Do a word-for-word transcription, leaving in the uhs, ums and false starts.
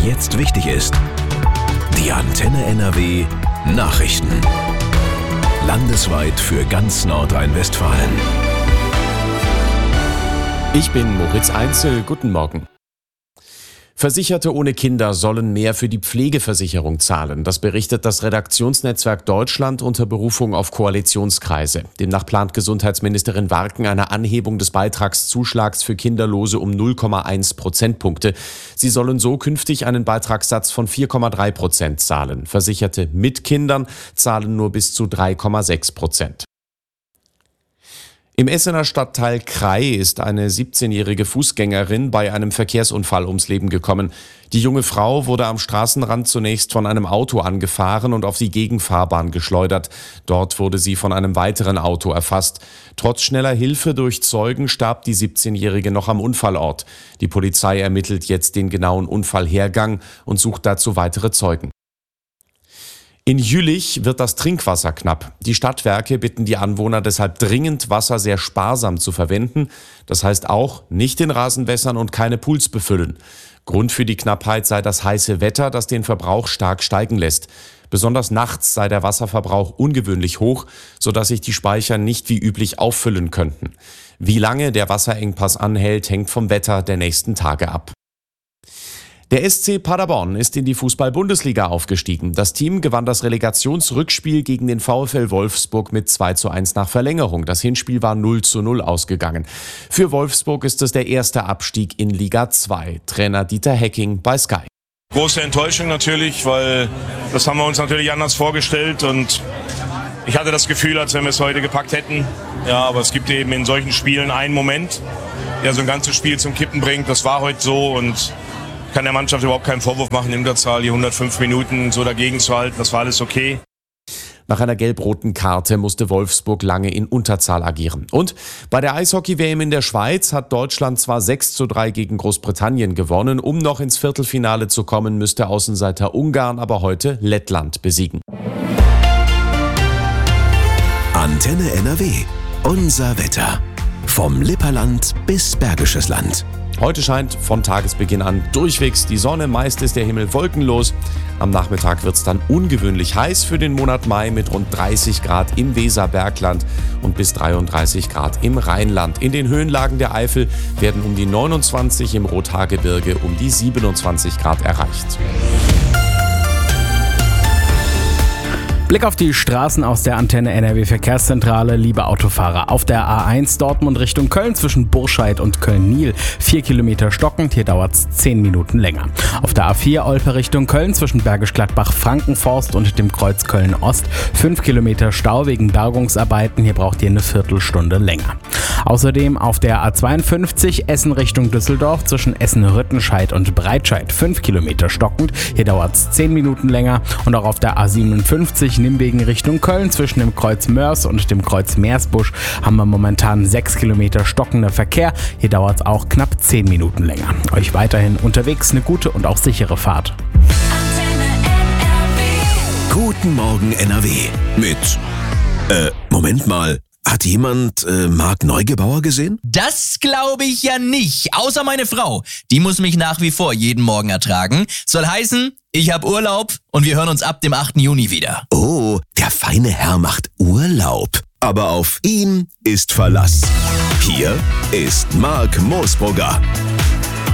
jetzt wichtig ist. Die Antenne N R W Nachrichten. Landesweit für ganz Nordrhein-Westfalen. Ich bin Moritz Einzel. Guten Morgen. Versicherte ohne Kinder sollen mehr für die Pflegeversicherung zahlen. Das berichtet das Redaktionsnetzwerk Deutschland unter Berufung auf Koalitionskreise. Demnach plant Gesundheitsministerin Warken eine Anhebung des Beitragszuschlags für Kinderlose um null Komma eins Prozentpunkte. Sie sollen so künftig einen Beitragssatz von vier Komma drei Prozent zahlen. Versicherte mit Kindern zahlen nur bis zu drei Komma sechs Prozent. Im Essener Stadtteil Krai ist eine siebzehnjährige Fußgängerin bei einem Verkehrsunfall ums Leben gekommen. Die junge Frau wurde am Straßenrand zunächst von einem Auto angefahren und auf die Gegenfahrbahn geschleudert. Dort wurde sie von einem weiteren Auto erfasst. Trotz schneller Hilfe durch Zeugen starb die siebzehnjährige noch am Unfallort. Die Polizei ermittelt jetzt den genauen Unfallhergang und sucht dazu weitere Zeugen. In Jülich wird das Trinkwasser knapp. Die Stadtwerke bitten die Anwohner deshalb dringend, Wasser sehr sparsam zu verwenden. Das heißt auch, nicht den Rasen wässern und keine Pools befüllen. Grund für die Knappheit sei das heiße Wetter, das den Verbrauch stark steigen lässt. Besonders nachts sei der Wasserverbrauch ungewöhnlich hoch, sodass sich die Speicher nicht wie üblich auffüllen könnten. Wie lange der Wasserengpass anhält, hängt vom Wetter der nächsten Tage ab. Der S C Paderborn ist in die Fußball-Bundesliga aufgestiegen. Das Team gewann das Relegationsrückspiel gegen den VfL Wolfsburg mit zwei zu eins nach Verlängerung. Das Hinspiel war null zu null ausgegangen. Für Wolfsburg ist es der erste Abstieg in Liga zwei. Trainer Dieter Hecking bei Sky. Große Enttäuschung natürlich, weil das haben wir uns natürlich anders vorgestellt und ich hatte das Gefühl, als wenn wir es heute gepackt hätten. Ja, aber es gibt eben in solchen Spielen einen Moment, der so ein ganzes Spiel zum Kippen bringt. Das war heute so und kann der Mannschaft überhaupt keinen Vorwurf machen, in Unterzahl die hundertfünf Minuten so dagegen zu halten. Das war alles okay. Nach einer gelb-roten Karte musste Wolfsburg lange in Unterzahl agieren. Und bei der Eishockey-W M in der Schweiz hat Deutschland zwar sechs zu drei gegen Großbritannien gewonnen. Um noch ins Viertelfinale zu kommen, müsste Außenseiter Ungarn aber heute Lettland besiegen. Antenne N R W. Unser Wetter. Vom Lipperland bis Bergisches Land. Heute scheint von Tagesbeginn an durchwegs die Sonne, meist ist der Himmel wolkenlos. Am Nachmittag wird es dann ungewöhnlich heiß für den Monat Mai mit rund dreißig Grad im Weserbergland und bis dreiunddreißig Grad im Rheinland. In den Höhenlagen der Eifel werden um die neunundzwanzig, im Rothaargebirge um die siebenundzwanzig Grad erreicht. Blick auf die Straßen aus der Antenne N R W Verkehrszentrale. Liebe Autofahrer, auf der A eins Dortmund Richtung Köln zwischen Burscheid und Köln-Niel vier Kilometer stockend, hier dauert es zehn Minuten länger. Auf der A vier Olpe Richtung Köln zwischen Bergisch Gladbach, Frankenforst und dem Kreuz Köln-Ost fünf Kilometer Stau wegen Bergungsarbeiten, hier braucht ihr eine Viertelstunde länger. Außerdem auf der A zweiundfünfzig Essen Richtung Düsseldorf zwischen Essen-Rüttenscheid und Breitscheid fünf Kilometer stockend, hier dauert es zehn Minuten länger. Und auch auf der A siebenundfünfzig Nimwegen Richtung Köln zwischen dem Kreuz Mörs und dem Kreuz Meersbusch haben wir momentan sechs Kilometer stockender Verkehr. Hier dauert es auch knapp zehn Minuten länger. Euch weiterhin unterwegs eine gute und auch sichere Fahrt. Guten Morgen N R W mit, äh, Moment mal. Hat jemand äh, Marc Neugebauer gesehen? Das glaube ich ja nicht, außer meine Frau. Die muss mich nach wie vor jeden Morgen ertragen. Soll heißen, ich habe Urlaub und wir hören uns ab dem achten Juni wieder. Oh, der feine Herr macht Urlaub. Aber auf ihn ist Verlass. Hier ist Marc Moosbrugger.